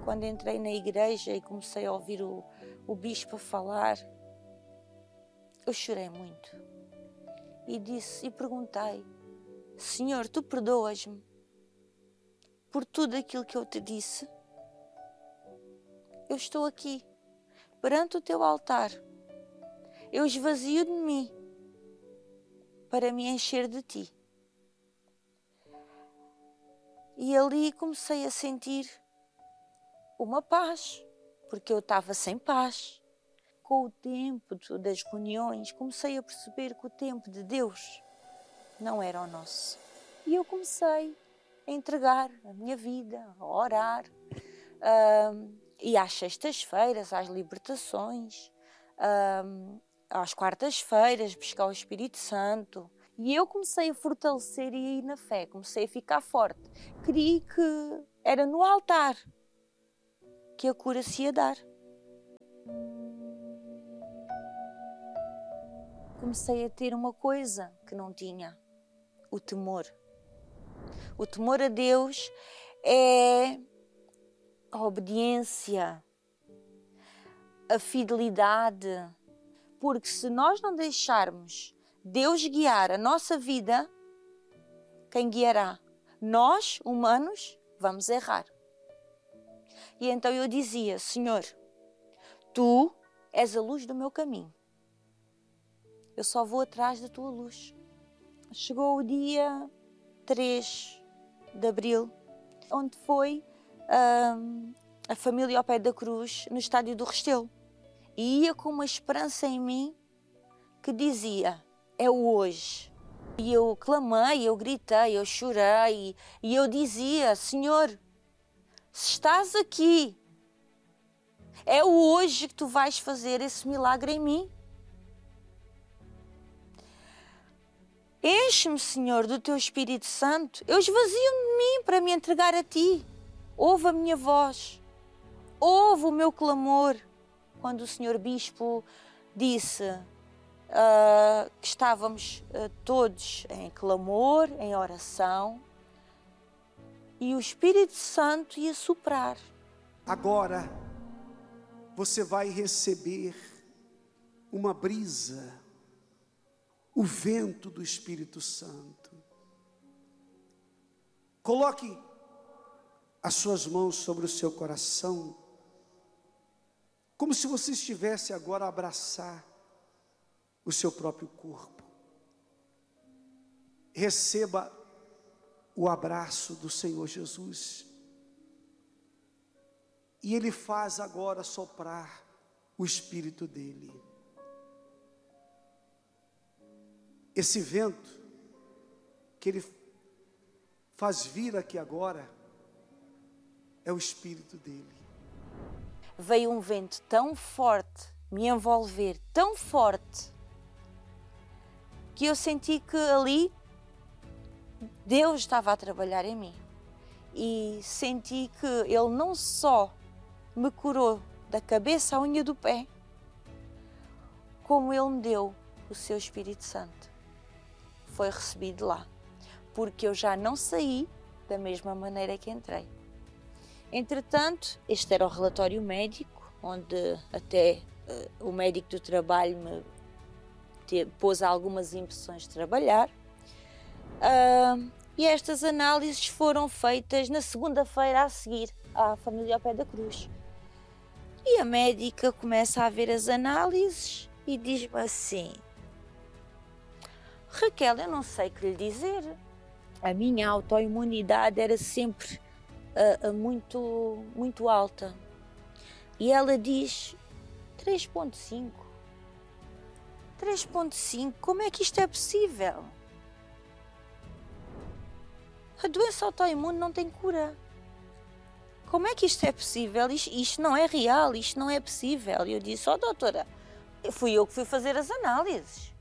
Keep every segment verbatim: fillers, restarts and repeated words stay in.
quando entrei na igreja e comecei a ouvir o, o bispo a falar, eu chorei muito. E disse, e perguntei, Senhor, tu perdoas-me por tudo aquilo que eu te disse? Eu estou aqui, perante o teu altar. Eu esvazio de mim para me encher de ti. E ali comecei a sentir uma paz, porque eu estava sem paz. Com o tempo das reuniões, comecei a perceber que o tempo de Deus não era o nosso. E eu comecei a entregar a minha vida, a orar. Um, e às sextas-feiras, às libertações, um, às quartas-feiras, buscar o Espírito Santo. E eu comecei a fortalecer e a ir na fé, comecei a ficar forte. Creio que era no altar que a cura se ia dar. Comecei a ter uma coisa que não tinha, o temor. O temor a Deus é a obediência, a fidelidade, porque se nós não deixarmos Deus guiar a nossa vida, quem guiará? Nós, humanos, vamos errar. E então eu dizia, Senhor, Tu és a luz do meu caminho. Eu só vou atrás da Tua luz. Chegou o dia três de abril, onde foi hum, a família ao pé da cruz, no estádio do Restelo. E ia com uma esperança em mim que dizia, é hoje. E eu clamei, eu gritei, eu chorei e eu dizia, Senhor, se estás aqui, é hoje que Tu vais fazer esse milagre em mim. Enche-me, Senhor, do Teu Espírito Santo. Eu esvazio de mim para me entregar a Ti. Ouve a minha voz. Ouve o meu clamor. Quando o Senhor Bispo disse uh, que estávamos uh, todos em clamor, em oração, e o Espírito Santo ia soprar. Agora você vai receber uma brisa, o vento do Espírito Santo. Coloque as suas mãos sobre o seu coração, como se você estivesse agora a abraçar o seu próprio corpo. Receba o abraço do Senhor Jesus. E Ele faz agora soprar o Espírito dEle. Esse vento que Ele faz vir aqui agora é o Espírito dEle. Veio um vento tão forte, me envolver tão forte, que eu senti que ali Deus estava a trabalhar em mim. E senti que Ele não só me curou da cabeça à unha do pé, como Ele me deu o Seu Espírito Santo. Foi recebido lá, porque eu já não saí da mesma maneira que entrei. Entretanto, este era o relatório médico, onde até uh, o médico do trabalho me te, pôs algumas impressões de trabalhar. Uh, e estas análises foram feitas na segunda-feira a seguir à família ao pé da cruz. E a médica começa a ver as análises e diz-me assim, Raquel, eu não sei o que lhe dizer. A minha autoimunidade era sempre uh, uh, muito, muito alta. E ela diz três ponto cinco. três ponto cinco, como é que isto é possível? A doença autoimune não tem cura. Como é que isto é possível? Isto, isto não é real, isto não é possível. E eu disse, ó oh, doutora, fui eu que fui fazer as análises.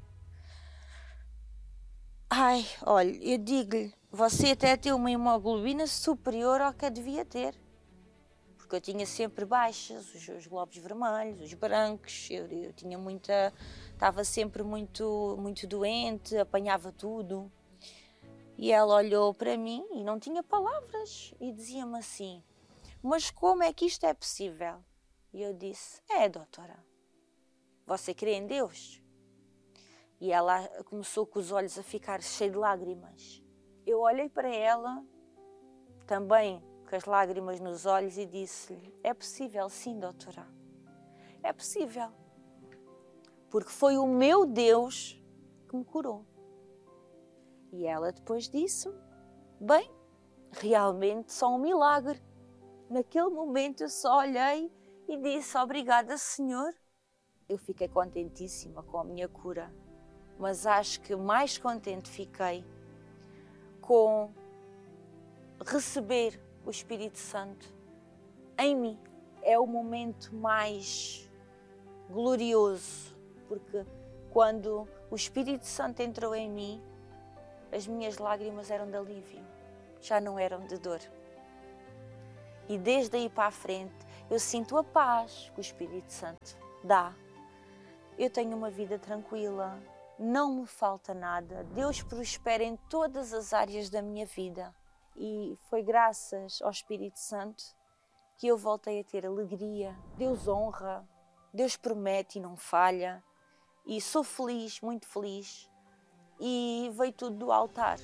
Ai, olha, eu digo-lhe, você até tem uma hemoglobina superior ao que a devia ter. Porque eu tinha sempre baixas, os, os glóbulos vermelhos, os brancos, eu, eu tinha muita, estava sempre muito, muito doente, apanhava tudo. E ela olhou para mim e não tinha palavras e dizia-me assim, mas como é que isto é possível? E eu disse, é, doutora, você crê em Deus? E ela começou com os olhos a ficar cheios de lágrimas. Eu olhei para ela, também com as lágrimas nos olhos, e disse-lhe, é possível sim, doutora, é possível, porque foi o meu Deus que me curou. E ela depois disse-me, bem, realmente só um milagre. Naquele momento eu só olhei e disse, obrigada, Senhor. Eu fiquei contentíssima com a minha cura, mas acho que mais contente fiquei com receber o Espírito Santo em mim. É o momento mais glorioso, porque quando o Espírito Santo entrou em mim, as minhas lágrimas eram de alívio, já não eram de dor. E desde aí para a frente, eu sinto a paz que o Espírito Santo dá. Eu tenho uma vida tranquila, não me falta nada. Deus prospera em todas as áreas da minha vida. E foi graças ao Espírito Santo que eu voltei a ter alegria. Deus honra, Deus promete e não falha. E sou feliz, muito feliz. E veio tudo do altar.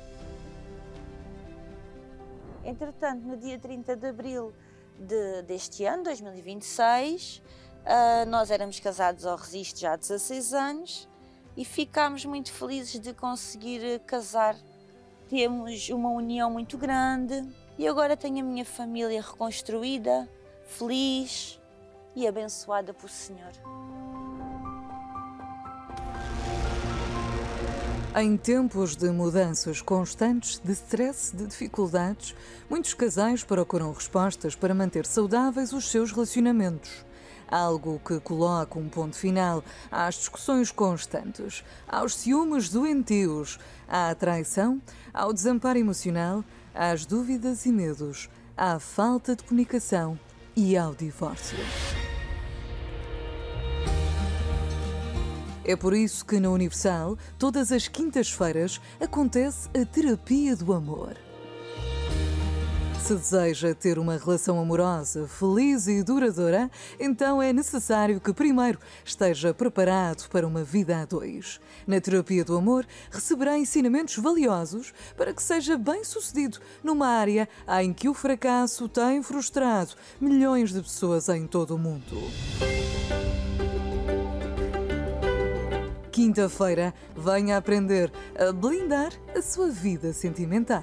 Entretanto, no dia trinta de abril de, deste ano, dois mil e vinte e seis, uh, nós éramos casados ao registro já há dezasseis anos e ficámos muito felizes de conseguir casar. Temos uma união muito grande e agora tenho a minha família reconstruída, feliz e abençoada por Senhor. Em tempos de mudanças constantes, de stress, de dificuldades, muitos casais procuram respostas para manter saudáveis os seus relacionamentos. Algo que coloca um ponto final às discussões constantes, aos ciúmes doentios, à traição, ao desamparo emocional, às dúvidas e medos, à falta de comunicação e ao divórcio. É por isso que na Universal, todas as quintas-feiras, acontece a Terapia do Amor. Se deseja ter uma relação amorosa, feliz e duradoura, então é necessário que primeiro esteja preparado para uma vida a dois. Na Terapia do Amor, receberá ensinamentos valiosos para que seja bem-sucedido numa área em que o fracasso tem frustrado milhões de pessoas em todo o mundo. Quinta-feira, venha aprender a blindar a sua vida sentimental.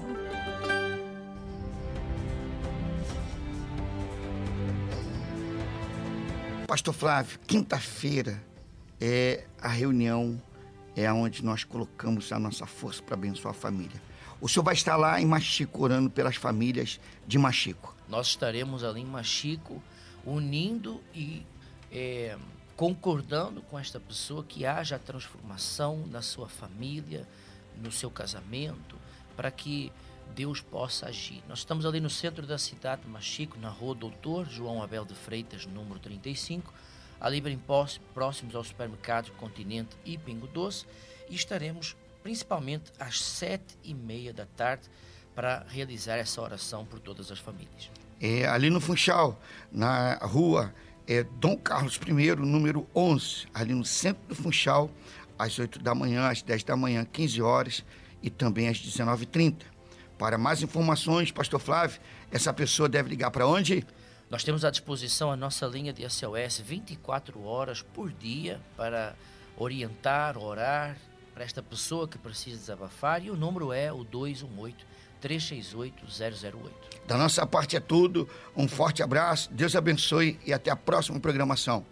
Pastor Flávio, quinta-feira é a reunião, é onde nós colocamos a nossa força para abençoar a família. O senhor vai estar lá em Maxico, orando pelas famílias de Maxico. Nós estaremos ali em Maxico, unindo e é, concordando com esta pessoa que haja transformação na sua família, no seu casamento, para que Deus possa agir. Nós estamos ali no centro da cidade de Maxico, na rua Doutor João Abel de Freitas, número trinta e cinco, ali bem próximos ao supermercado Continente e Pingo Doce, e estaremos principalmente às sete e meia da tarde para realizar essa oração por todas as famílias. É, ali no Funchal, na rua é, Dom Carlos I, número onze, ali no centro do Funchal, às oito da manhã, às dez da manhã, quinze horas e também às dezenove e trinta. Para mais informações, Pastor Flávio, essa pessoa deve ligar para onde? Nós temos à disposição a nossa linha de S O S vinte e quatro horas por dia para orientar, orar para esta pessoa que precisa desabafar, e o número é o dois um oito, três seis oito, zero zero oito. Da nossa parte é tudo, um forte abraço, Deus abençoe e até a próxima programação.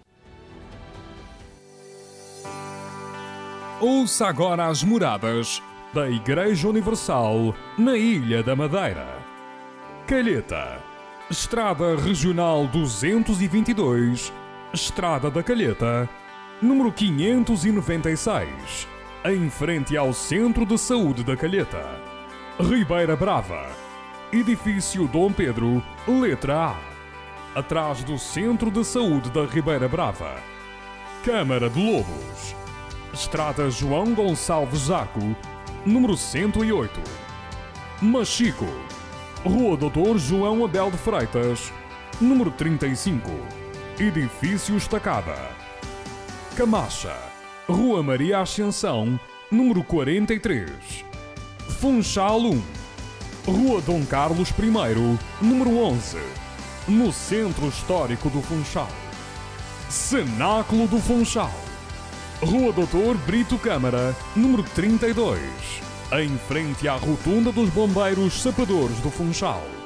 Ouça agora as moradas da Igreja Universal na Ilha da Madeira. Calheta, Estrada Regional duzentos e vinte e dois, Estrada da Calheta, número quinhentos e noventa e seis, em frente ao Centro de Saúde da Calheta. Ribeira Brava, Edifício Dom Pedro, letra A, atrás do Centro de Saúde da Ribeira Brava. Câmara de Lobos, Estrada João Gonçalves Zaco, número cento e oito. Maxico, Rua doutor João Abel de Freitas, número trinta e cinco, Edifício Estacada. Camacha, Rua Maria Ascensão, número quarenta e três. Funchal um, Rua Dom Carlos I, número onze, no Centro Histórico do Funchal. Cenáculo do Funchal, Rua doutor Brito Câmara, número trinta e dois, em frente à Rotunda dos Bombeiros Sapadores do Funchal.